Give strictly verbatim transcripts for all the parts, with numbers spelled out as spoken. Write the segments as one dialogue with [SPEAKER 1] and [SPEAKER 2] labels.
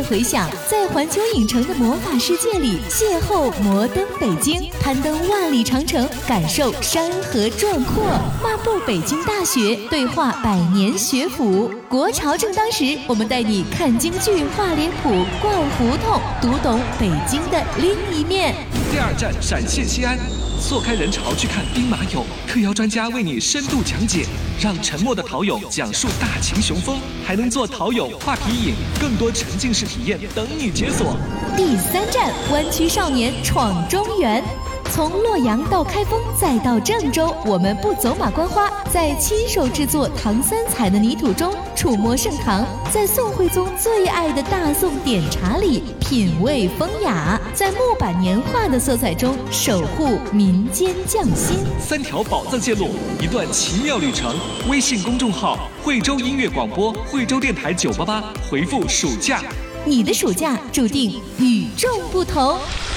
[SPEAKER 1] 片回响，在环球影城的魔法世界里邂逅摩登北京，攀登万里长城，感受山河壮阔，漫步北京大学，对话百年学府。国潮正当时，我们带你看京剧、画脸谱、逛胡同，读懂北京的另一面。
[SPEAKER 2] 第二站陕西西安，错开人潮去看兵马俑，特邀专家为你深度讲解，让沉默的陶俑讲述大秦雄风，还能做陶俑画皮影，更多沉浸式体验等你解锁。
[SPEAKER 1] 第三站湾区少年闯中原。从洛阳到开封再到郑州，我们不走马观花，在亲手制作唐三彩的泥土中触摸盛唐，在宋徽宗最爱的大宋点茶里品味风雅，在木板年画的色彩中守护民间匠心。
[SPEAKER 2] 三条宝藏线路，一段奇妙旅程。微信公众号惠州音乐广播，惠州电台九八八，回复暑假，
[SPEAKER 1] 你的暑假注定与众不同。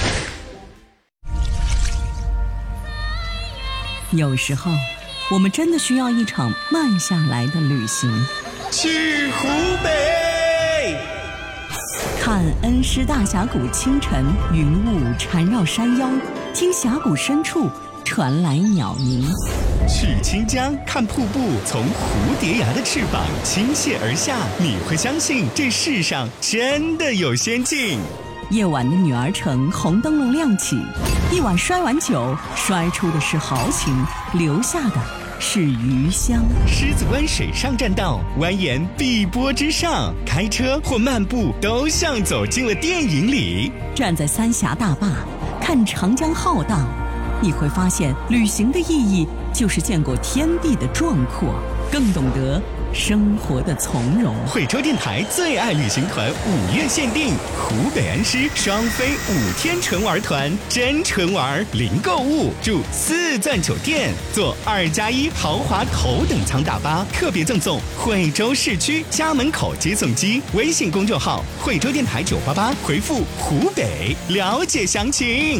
[SPEAKER 3] 有时候我们真的需要一场慢下来的旅行，
[SPEAKER 4] 去湖北
[SPEAKER 3] 看恩施大峡谷清晨云雾缠绕山腰，听峡谷深处传来鸟鸣，
[SPEAKER 4] 去清江看瀑布从蝴蝶崖的翅膀倾泻而下，你会相信这世上真的有仙境。
[SPEAKER 3] 夜晚的女儿城红灯笼亮起，一碗摔碗酒，摔出的是豪情，留下的是余香。
[SPEAKER 4] 狮子湾水上栈道蜿蜒碧波之上，开车或漫步都像走进了电影里。
[SPEAKER 3] 站在三峡大坝看长江浩荡，你会发现旅行的意义就是见过天地的壮阔，更懂得生活的从容。
[SPEAKER 4] 惠州电台最爱旅行团五月限定湖北恩施双飞五天纯玩团，真纯玩零购物，住四钻酒店，坐二加一豪华头等舱大巴，特别赠送惠州市区家门口接送机。微信公众号惠州电台九八八，回复湖北了解详情。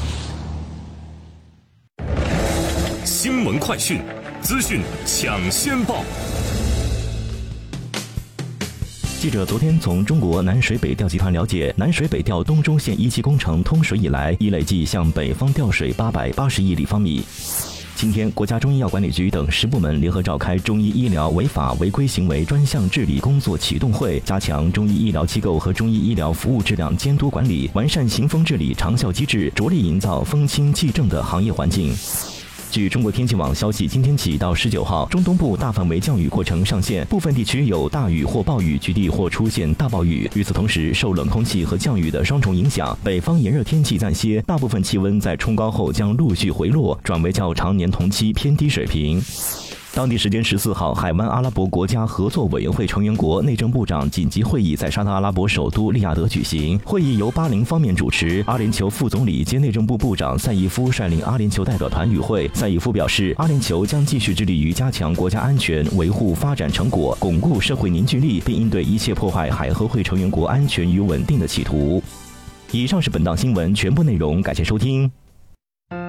[SPEAKER 5] 新闻快讯，资讯抢先报。
[SPEAKER 6] 记者昨天从中国南水北调集团了解，南水北调东中线一期工程通水以来，已累计向北方调水八百八十亿立方米。今天，国家中医药管理局等十部门联合召开中医医疗违法违规行为专项治理工作启动会，加强中医医疗机构和中医医疗服务质量监督管理，完善行风治理长效机制，着力营造风清气正的行业环境。据中国天气网消息，今天起到十九号，中东部大范围降雨过程上线，部分地区有大雨或暴雨，局地或出现大暴雨。与此同时，受冷空气和降雨的双重影响，北方炎热天气暂歇，大部分气温在冲高后将陆续回落，转为较常年同期偏低水平。当地时间十四号，海湾阿拉伯国家合作委员会成员国内政部长紧急会议在沙特阿拉伯首都利雅得举行。会议由巴林方面主持，阿联酋副总理兼内政部部长赛义夫率领阿联酋代表团与会。赛义夫表示，阿联酋将继续致力于加强国家安全、维护发展成果、巩固社会凝聚力，并应对一切破坏海合会成员国安全与稳定的企图。以上是本档新闻全部内容，感谢收听。